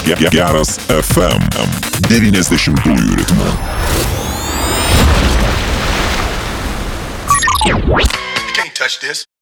Geras FM 90-ųjų ritmu. You can't touch this.